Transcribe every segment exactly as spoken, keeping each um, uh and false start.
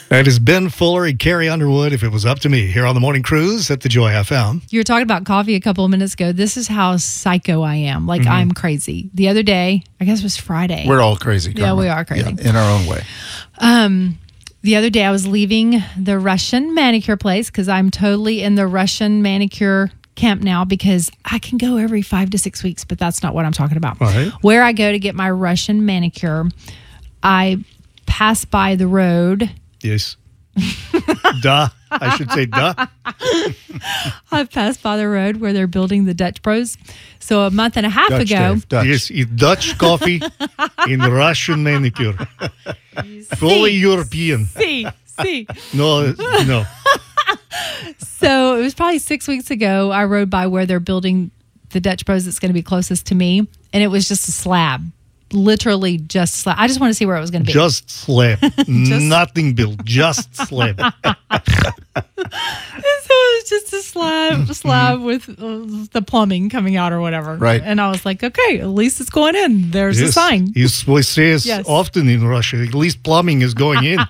That is Ben Fuller and Carrie Underwood, If It Was Up to Me, here on the Morning Cruise at the Joy F M. You were talking about coffee a couple of minutes ago. This is how psycho I am. Like, mm-hmm. I'm crazy. The other day, I guess it was Friday. We're all crazy. Yeah, we are crazy. Yeah, in our own way. Um, the other day, I was leaving the Russian manicure place because I'm totally in the Russian manicure camp now because I can go every five to six weeks, but that's not what I'm talking about. All right. Where I go to get my Russian manicure, I pass by the road. Yes. Duh. I should say duh. I passed by the road where they're building the Dutch Bros. So a month and a half Dutch, ago. Dave, Dutch. Yes, it's Dutch coffee in Russian manicure. Fully European. See, see. No, no. So it was probably six weeks ago. I rode by where they're building the Dutch Bros that's going to be closest to me. And it was just a slab. Literally just slab. I just want to see where it was going to be. Just slab. just, Nothing built. Just slab. So it was just a slab, slab with uh, the plumbing coming out or whatever. Right. And I was like, okay, at least it's going in. There's Yes. a sign. It's what it says Yes. often in Russia. At least plumbing is going in.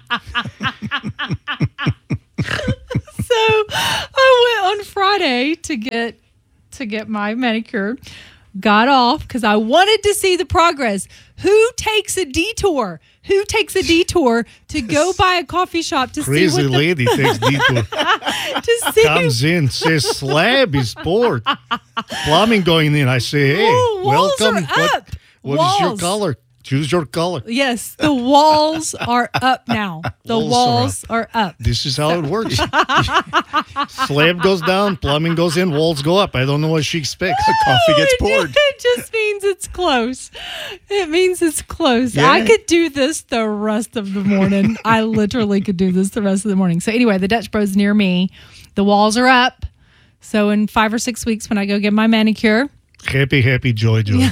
So I went on Friday to get to get my manicure. Got off because I wanted to see the progress. Who takes a detour? Who takes a detour to go by a coffee shop to Crazy see what the, lady takes detour. to see Comes in, says slab is poured. Plumbing going in. I say, hey, Ooh, walls welcome. are What, up. what Walls. is your color? Choose your color. Yes, the walls are up now. The Walls walls are are up. This is how it works. Slab goes down, plumbing goes in, walls go up. I don't know what she expects. Coffee gets it, poured. It just means it's close. It means it's close. Yeah. I could do this the rest of the morning. I literally could do this the rest of the morning. So anyway, the Dutch Bros near me, the walls are up. So in five or six weeks when I go get my manicure, Happy, happy, joy, joy.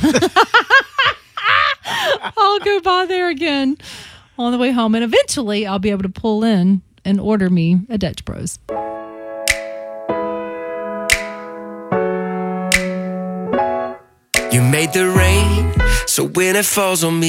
I'll go by there again on the way home. And eventually I'll be able to pull in and order me a Dutch Bros. You made the rain, so when it falls on me